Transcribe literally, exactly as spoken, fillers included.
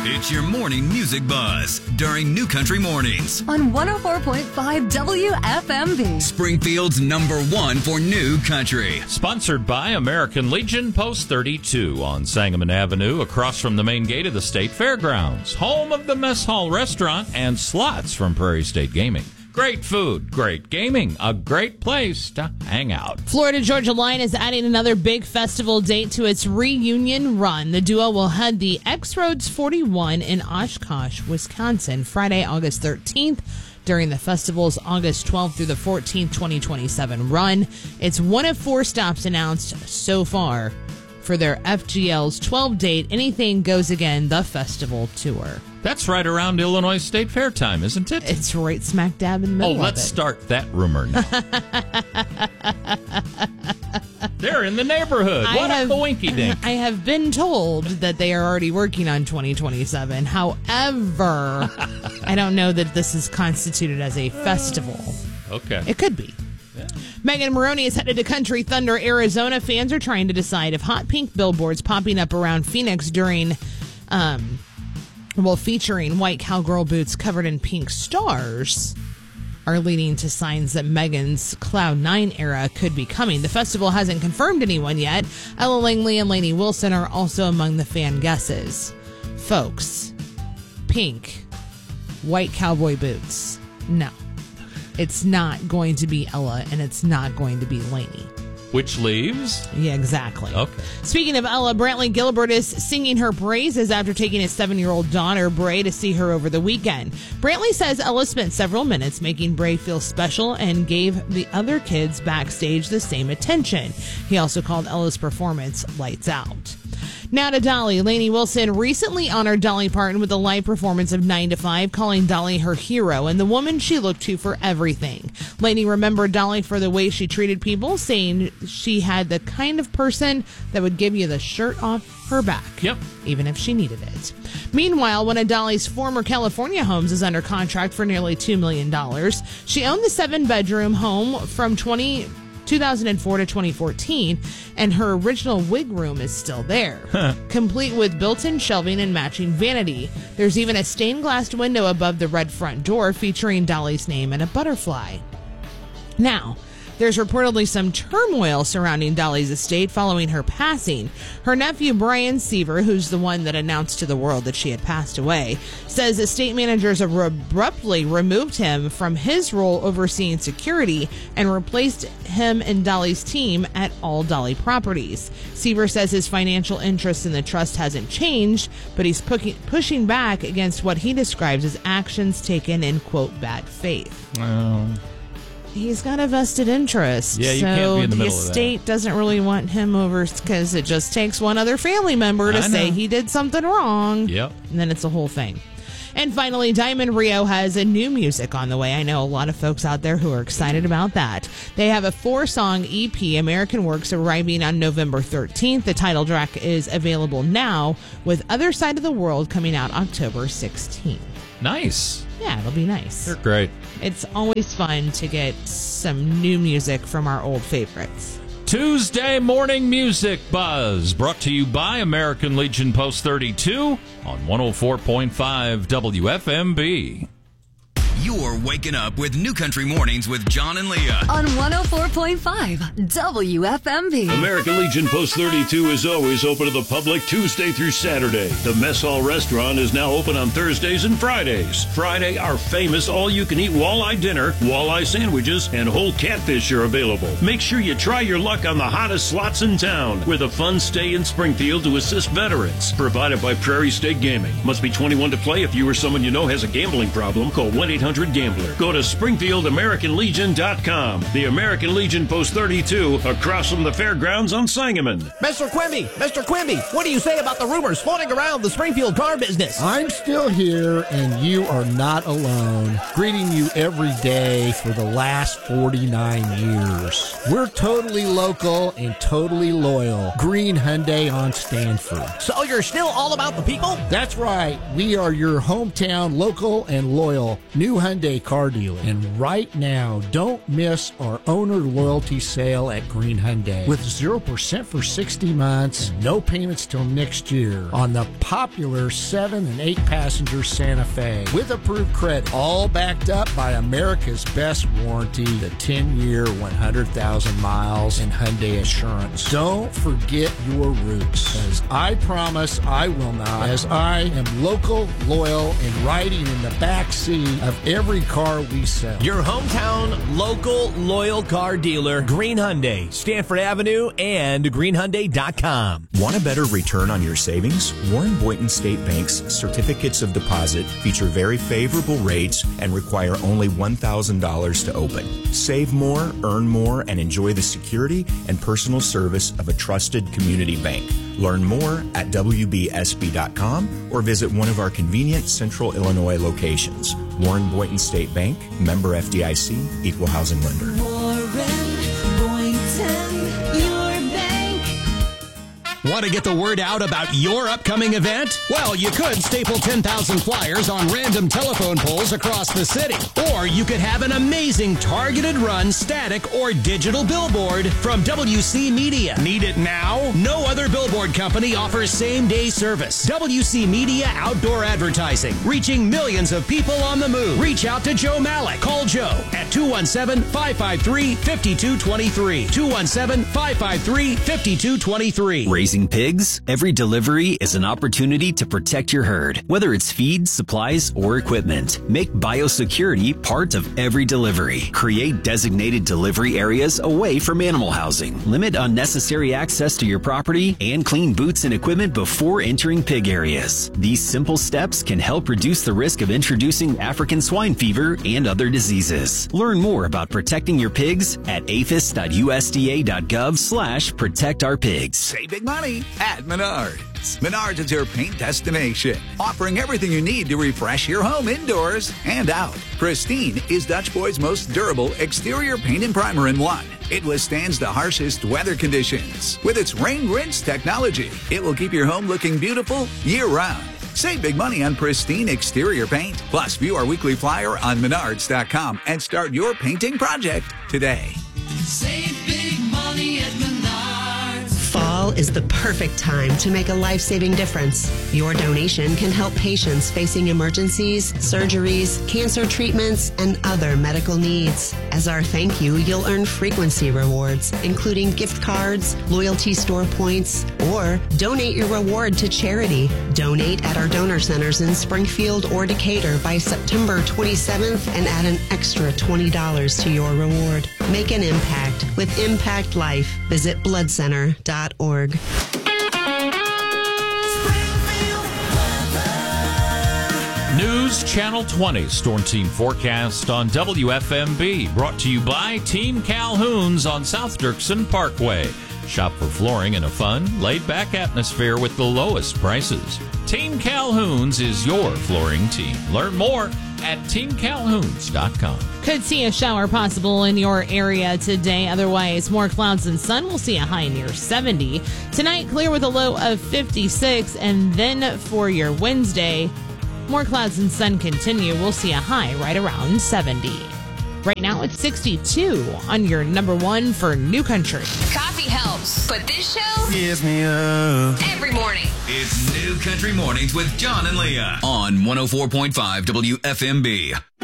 It's your morning music buzz during New Country Mornings on one oh four point five W F M V. Springfield's number one for New Country. Sponsored by American Legion Post thirty-two on Sangamon Avenue, across from the main gate of the State Fairgrounds. Home of the Mess Hall Restaurant and slots from Prairie State Gaming. Great food, great gaming, a great place to hang out. Florida Georgia Line is adding another big festival date to its reunion run. The duo will head the X-Roads forty-one in Oshkosh, Wisconsin, Friday, August thirteenth, during the festival's August twelfth through the fourteenth, twenty twenty-seven run. It's one of four stops announced so far for their F G L's twelve date Anything Goes Again, the festival tour. That's right around Illinois State Fair time, isn't it? It's right smack dab in the middle Oh, of let's it. start that rumor now. They're in the neighborhood. I What have, a coinky-dink. I have been told that they are already working on twenty twenty-seven. However, I don't know that this is constituted as a festival. Okay. It could be. Yeah. Megan Maroney is headed to Country Thunder, Arizona. Fans are trying to decide if hot pink billboards popping up around Phoenix during, um, well, featuring white cowgirl boots covered in pink stars are leading to signs that Megan's Cloud nine era could be coming. The festival hasn't confirmed anyone yet. Ella Langley and Lainey Wilson are also among the fan guesses. Folks, pink, white cowboy boots. No. It's not going to be Ella, and it's not going to be Lainey. Which leaves? Yeah, exactly. Okay. Speaking of Ella, Brantley Gilbert is singing her praises after taking his seven-year-old daughter, Bray, to see her over the weekend. Brantley says Ella spent several minutes making Bray feel special and gave the other kids backstage the same attention. He also called Ella's performance lights out. Now to Dolly. Lainey Wilson recently honored Dolly Parton with a live performance of nine to five, calling Dolly her hero and the woman she looked to for everything. Lainey remembered Dolly for the way she treated people, saying she had the kind of person that would give you the shirt off her back, Yep. even if she needed it. Meanwhile, one of Dolly's former California homes is under contract for nearly two million dollars. She owned the seven-bedroom home from twenty two thousand four to twenty fourteen, and her original wig room is still there, huh. complete with built-in shelving and matching vanity. There's even a stained glass window above the red front door featuring Dolly's name and a butterfly. Now, there's reportedly some turmoil surrounding Dolly's estate following her passing. Her nephew, Brian Seaver, who's the one that announced to the world that she had passed away, says estate managers abruptly removed him from his role overseeing security and replaced him and Dolly's team at all Dolly properties. Seaver says his financial interest in the trust hasn't changed, but he's pu- pushing back against what he describes as actions taken in, quote, bad faith. Well... He's got a vested interest. Yeah, you so can't be in the middle the of that. estate doesn't really want him over because it just takes one other family member to I say know. he did something wrong. Yep. And then it's a whole thing. And finally, Diamond Rio has a new music on the way. I know a lot of folks out there who are excited about that. They have a four-song E P, American Works, arriving on November thirteenth. The title track is available now, with Other Side of the World coming out October sixteenth. Nice. Yeah, it'll be nice. They're great. It's always fun to get some new music from our old favorites. Tuesday Morning Music Buzz, brought to you by American Legion Post thirty-two on one oh four point five W F M B. You're waking up with New Country Mornings with John and Leah on one oh four point five W F M V. American Legion Post thirty-two is always open to the public Tuesday through Saturday. The Mess Hall Restaurant is now open on Thursdays and Fridays. Friday, our famous all-you-can-eat walleye dinner, walleye sandwiches, and whole catfish are available. Make sure you try your luck on the hottest slots in town with a fun stay in Springfield to assist veterans. Provided by Prairie State Gaming. Must be twenty-one to play. If you or someone you know has a gambling problem, call one eight hundred gambler. Go to Springfield American Legion dot com. The American Legion Post thirty-two across from the fairgrounds on Sangamon. Mister Quimby, Mister Quimby, what do you say about the rumors floating around the Springfield car business? I'm still here, and you are not alone. Greeting you every day for the last forty-nine years. We're totally local and totally loyal. Green Hyundai on Stanford. So you're still all about the people? That's right. We are your hometown local and loyal. New Hyundai car dealer. And right now, don't miss our owner loyalty sale at Green Hyundai. With zero percent for sixty months, and no payments till next year on the popular seven and eight passenger Santa Fe. With approved credit, all backed up by America's best warranty, the ten-year, one hundred thousand miles and Hyundai Assurance. Don't forget your roots, as I promise I will not, as I am local, loyal, and riding in the back seat of every car we sell. Your hometown, local, loyal car dealer, Green Hyundai, Stanford Avenue, and green hyundai dot com. Want a better return on your savings? Warren Boynton State Bank's certificates of deposit feature very favorable rates and require only one thousand dollars to open. Save more, earn more, and enjoy the security and personal service of a trusted community bank. Learn more at w b s b dot com or visit one of our convenient Central Illinois locations. Warren Boynton State Bank, member F D I C, equal housing lender. Warren Boynton, your bank. Want to get the word out about your upcoming event? Well, you could staple ten thousand flyers on random telephone poles across the city. Or you could have an amazing targeted run, static, or digital billboard from W C Media. Need it now? No other billboard company offers same-day service. W C Media Outdoor Advertising, reaching millions of people on the move. Reach out to Joe Malik. Call Joe at two one seven, five five three, five two two three. two one seven, five five three, five two two three. Raising pigs? Every delivery is an opportunity to protect your herd, whether it's feed, supplies, or equipment. Make biosecurity part of every delivery. Create designated delivery areas away from animal housing. Limit unnecessary access to your property and clean boots and equipment before entering pig areas. These simple steps can help reduce the risk of introducing African swine fever and other diseases. Learn more about protecting your pigs at aphis dot u s d a dot gov slash protect our pigs. Save big money at Menards. Menards is your paint destination, offering everything you need to refresh your home indoors and out. Pristine is Dutch Boy's most durable exterior paint and primer in one. It withstands the harshest weather conditions. With its rain rinse technology, it will keep your home looking beautiful year-round. Save big money on Pristine exterior paint. Plus, view our weekly flyer on menards dot com and start your painting project today. Save big money at Menards. Fall is the perfect time to make a life-saving difference. Your donation can help patients facing emergencies, surgeries, cancer treatments, and other medical needs. As our thank you, you'll earn frequency rewards, including gift cards, loyalty store points, or donate your reward to charity. Donate at our donor centers in Springfield or Decatur by September twenty-seventh and add an extra twenty dollars to your reward. Make an impact with Impact Life. Visit blood center dot org. News Channel twenty Storm Team Forecast on W F M B. Brought to you by Team Calhoun's on South Dirksen Parkway. Shop for flooring in a fun, laid-back atmosphere with the lowest prices. Team Calhoun's is your flooring team. Learn more at team calhouns dot com. Could see a shower possible in your area today. Otherwise, more clouds and sun. We'll see a high near seventy. Tonight, clear with a low of fifty-six. And then for your Wednesday, more clouds and sun continue. We'll see a high right around seventy. Right now, it's sixty-two on your number one for New Country. Coffee helps, but this show Gives me up. every morning. It's New Country Mornings with John and Leah on one oh four point five W F M B.